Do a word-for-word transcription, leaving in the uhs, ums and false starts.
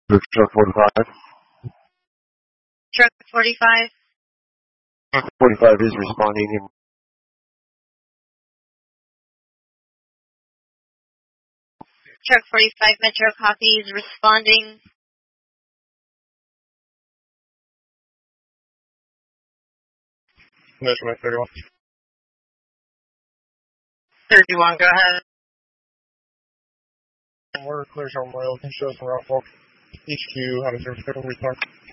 Truck forty-five. Truck forty-five. Truck forty-five is responding. Truck forty-five Metro copies responding. Metro thirty-one. thirty-one, go ahead. We're clear from Royal. Can show us from Route four. H Q, how does your schedule restart?